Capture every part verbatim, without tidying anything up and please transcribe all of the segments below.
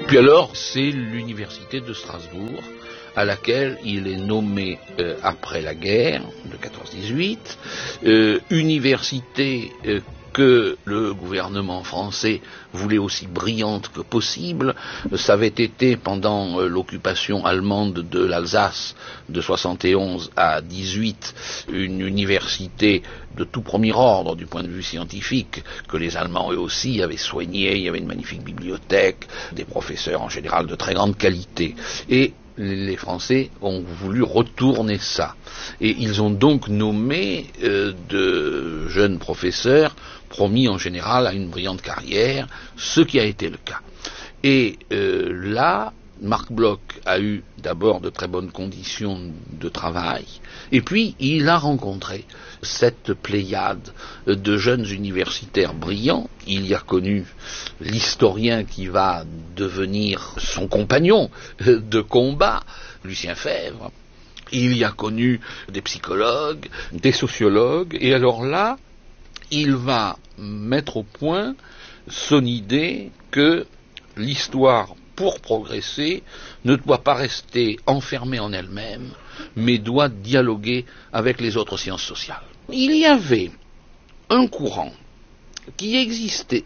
puis alors, c'est l'université de Strasbourg, à laquelle il est nommé euh, après la guerre de quatorze dix-huit, euh, université euh, que le gouvernement français voulait aussi brillante que possible. Ça avait été pendant euh, l'occupation allemande de l'Alsace de soixante et onze à dix-huit une université de tout premier ordre du point de vue scientifique, que les Allemands eux aussi avaient soigné. Il y avait une magnifique bibliothèque, des professeurs en général de très grande qualité. Et les Français ont voulu retourner ça. Et ils ont donc nommé euh, de jeunes professeurs promis en général à une brillante carrière, ce qui a été le cas. Et euh, là, Marc Bloch a eu d'abord de très bonnes conditions de travail, et puis il a rencontré cette pléiade de jeunes universitaires brillants. Il y a connu l'historien qui va devenir son compagnon de combat, Lucien Febvre. Il y a connu des psychologues, des sociologues, et alors là, il va mettre au point son idée que l'histoire, pour progresser, ne doit pas rester enfermée en elle-même, mais doit dialoguer avec les autres sciences sociales. Il y avait un courant qui existait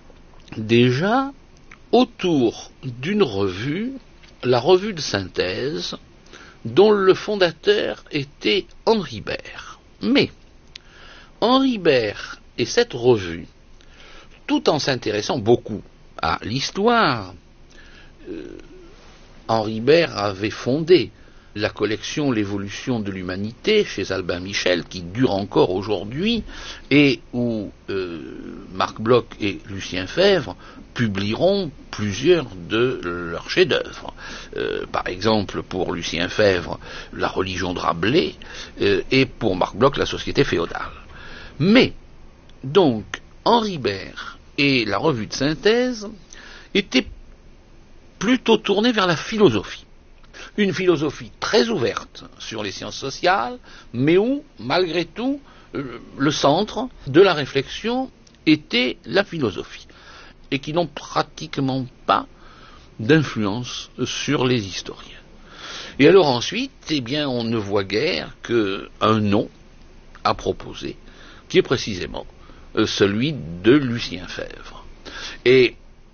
déjà autour d'une revue, la revue de synthèse, dont le fondateur était Henri Bert. Mais Henri Bert et cette revue, tout en s'intéressant beaucoup à l'histoire, euh, Henri Bert avait fondé la collection L'évolution de l'humanité chez Albin Michel, qui dure encore aujourd'hui, et où euh, Marc Bloch et Lucien Febvre publieront plusieurs de leurs chefs-d'œuvre. Euh, par exemple, pour Lucien Febvre, La religion de Rabelais, euh, et pour Marc Bloch, La société féodale. Mais, donc, Henri Bert et la revue de synthèse étaient plutôt tournés vers la philosophie. Une philosophie très ouverte sur les sciences sociales, mais où, malgré tout, le centre de la réflexion était la philosophie, et qui n'ont pratiquement pas d'influence sur les historiens. Et alors ensuite, eh bien, on ne voit guère qu'un nom à proposer, qui est précisément celui de Lucien Febvre. Et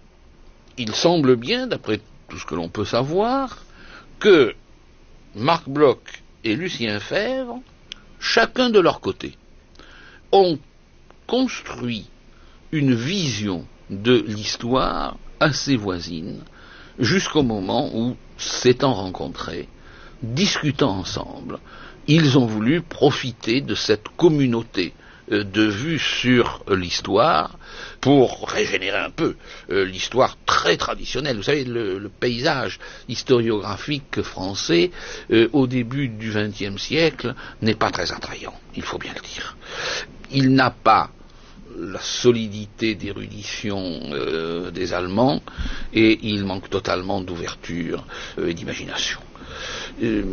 il semble bien, d'après tout ce que l'on peut savoir, que Marc Bloch et Lucien Febvre, chacun de leur côté, ont construit une vision de l'histoire assez voisine, jusqu'au moment où, s'étant rencontrés, discutant ensemble, ils ont voulu profiter de cette communauté de vues sur l'histoire pour régénérer un peu euh, l'histoire très traditionnelle. Vous savez, le, le paysage historiographique français euh, au début du vingtième siècle n'est pas très attrayant, il faut bien le dire. Il n'a pas la solidité d'érudition euh, des Allemands, et il manque totalement d'ouverture euh, et d'imagination. Euh,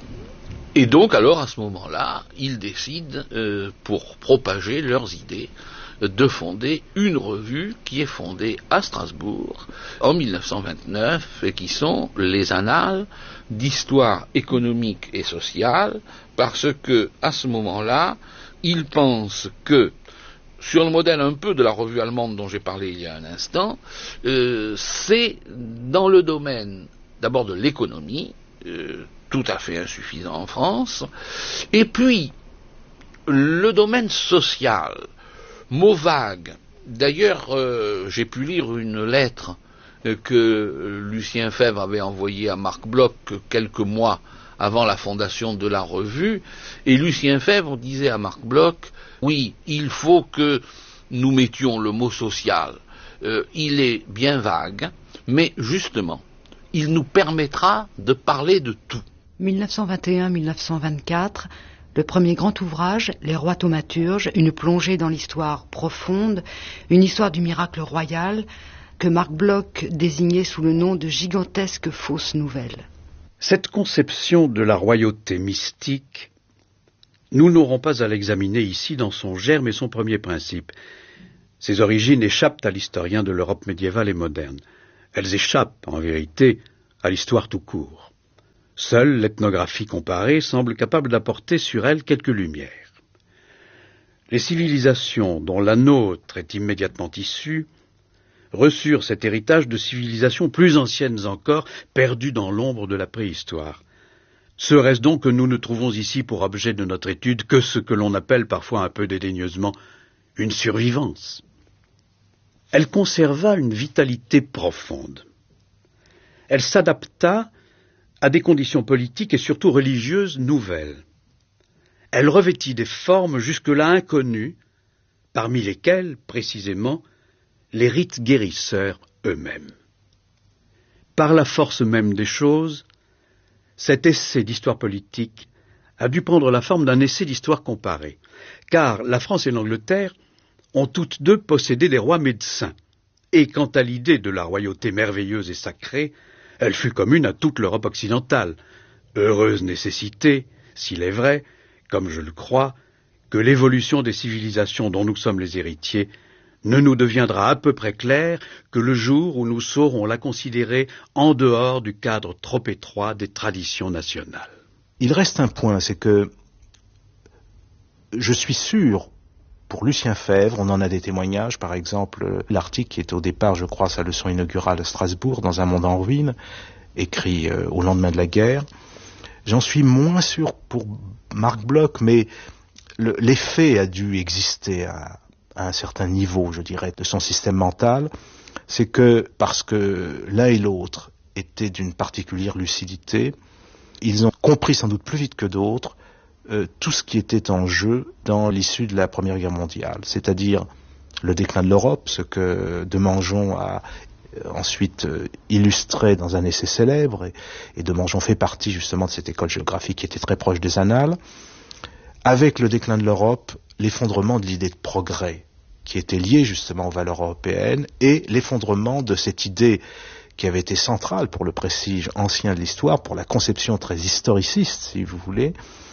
Et donc, alors, à ce moment-là, ils décident, euh, pour propager leurs idées, de fonder une revue qui est fondée à Strasbourg en mille neuf cent vingt-neuf, et qui sont les Annales d'histoire économique et sociale, parce que, à ce moment-là, ils pensent que, sur le modèle un peu de la revue allemande dont j'ai parlé il y a un instant, euh, c'est dans le domaine, d'abord de l'économie, euh, tout à fait insuffisant en France, et puis le domaine social, mot vague. D'ailleurs, euh, j'ai pu lire une lettre euh, que Lucien Febvre avait envoyée à Marc Bloch quelques mois avant la fondation de la revue, et Lucien Febvre disait à Marc Bloch, oui, il faut que nous mettions le mot social, euh, il est bien vague, mais justement, il nous permettra de parler de tout. mille neuf cent vingt et un à mille neuf cent vingt-quatre, le premier grand ouvrage, Les rois thaumaturges, une plongée dans l'histoire profonde, une histoire du miracle royal, que Marc Bloch désignait sous le nom de gigantesque fausse nouvelle. Cette conception de la royauté mystique, nous n'aurons pas à l'examiner ici dans son germe et son premier principe. Ses origines échappent à l'historien de l'Europe médiévale et moderne. Elles échappent, en vérité, à l'histoire tout court. Seule l'ethnographie comparée semble capable d'apporter sur elles quelques lumières. Les civilisations dont la nôtre est immédiatement issue reçurent cet héritage de civilisations plus anciennes encore, perdues dans l'ombre de la préhistoire. Serait-ce donc que nous ne trouvons ici pour objet de notre étude que ce que l'on appelle parfois un peu dédaigneusement une survivance? Elle conserva une vitalité profonde. Elle s'adapta à des conditions politiques et surtout religieuses nouvelles. Elle revêtit des formes jusque-là inconnues, parmi lesquelles, précisément, les rites guérisseurs eux-mêmes. Par la force même des choses, cet essai d'histoire politique a dû prendre la forme d'un essai d'histoire comparée, car la France et l'Angleterre ont toutes deux possédé des rois médecins, et quant à l'idée de la royauté merveilleuse et sacrée, elle fut commune à toute l'Europe occidentale. Heureuse nécessité, s'il est vrai, comme je le crois, que l'évolution des civilisations dont nous sommes les héritiers ne nous deviendra à peu près claire que le jour où nous saurons la considérer en dehors du cadre trop étroit des traditions nationales. Il reste un point, c'est que je suis sûr, pour Lucien Febvre, on en a des témoignages, par exemple l'article qui est au départ, je crois, sa leçon inaugurale à Strasbourg, dans un monde en ruine, écrit euh, au lendemain de la guerre. J'en suis moins sûr pour Marc Bloch, mais le, l'effet a dû exister à, à un certain niveau, je dirais, de son système mental. C'est que, parce que l'un et l'autre étaient d'une particulière lucidité, ils ont compris sans doute plus vite que d'autres euh, tout ce qui était en jeu dans l'issue de la Première Guerre mondiale, c'est-à-dire le déclin de l'Europe, ce que Demangeon a ensuite euh, illustré dans un essai célèbre, et, et Demangeon fait partie justement de cette école géographique qui était très proche des Annales. Avec le déclin de l'Europe, l'effondrement de l'idée de progrès, qui était liée justement aux valeurs européennes, et l'effondrement de cette idée qui avait été centrale pour le prestige ancien de l'histoire, pour la conception très historiciste, si vous voulez,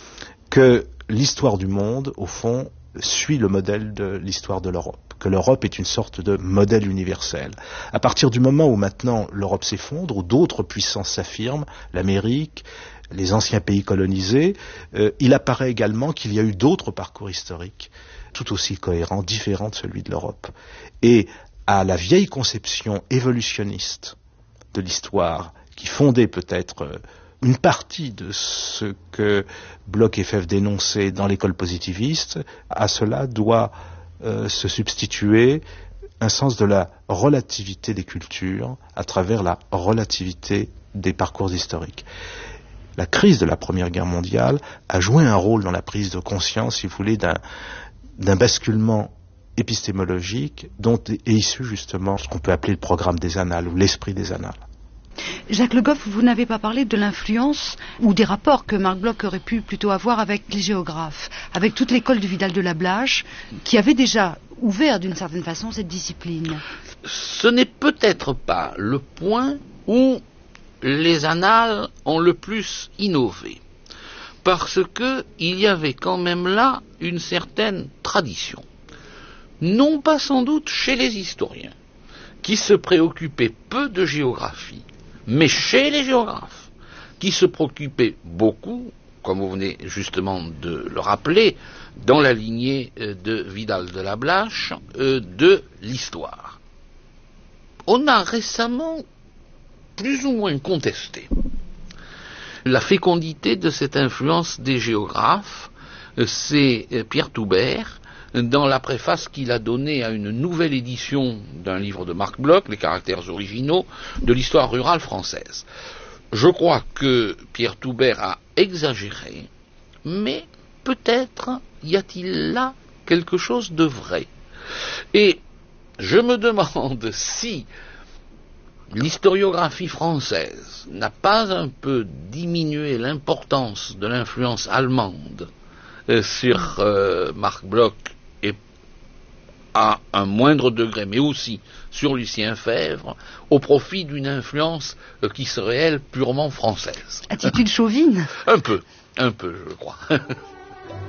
que l'histoire du monde, au fond, suit le modèle de l'histoire de l'Europe, que l'Europe est une sorte de modèle universel. À partir du moment où maintenant l'Europe s'effondre, où d'autres puissances s'affirment, l'Amérique, les anciens pays colonisés, euh, il apparaît également qu'il y a eu d'autres parcours historiques, tout aussi cohérents, différents de celui de l'Europe. Et à la vieille conception évolutionniste de l'histoire, qui fondait peut-être euh, une partie de ce que Bloch et Febvre dénonçaient dans l'école positiviste, à cela doit euh, se substituer un sens de la relativité des cultures à travers la relativité des parcours historiques. La crise de la Première Guerre mondiale a joué un rôle dans la prise de conscience, si vous voulez, d'un, d'un basculement épistémologique dont est issu justement ce qu'on peut appeler le programme des Annales ou l'esprit des Annales. Jacques Le Goff, vous n'avez pas parlé de l'influence ou des rapports que Marc Bloch aurait pu plutôt avoir avec les géographes, avec toute l'école du Vidal de la Blache, qui avait déjà ouvert d'une certaine façon cette discipline. Ce n'est peut-être pas le point où les Annales ont le plus innové, parce que il y avait quand même là une certaine tradition, non pas sans doute chez les historiens, qui se préoccupaient peu de géographie, mais chez les géographes, qui se préoccupaient beaucoup, comme vous venez justement de le rappeler, dans la lignée de Vidal de la Blache, de l'histoire. On a récemment plus ou moins contesté la fécondité de cette influence des géographes. C'est Pierre Toubert, dans la préface qu'il a donnée à une nouvelle édition d'un livre de Marc Bloch, Les caractères originaux de l'histoire rurale française. Je crois que Pierre Toubert a exagéré, mais peut-être y a-t-il là quelque chose de vrai. Et je me demande si l'historiographie française n'a pas un peu diminué l'importance de l'influence allemande euh, sur euh, Marc Bloch, et à un moindre degré, mais aussi sur Lucien Febvre, au profit d'une influence euh, qui serait, elle, purement française. Attitude chauvine ? Un peu, un peu, je crois.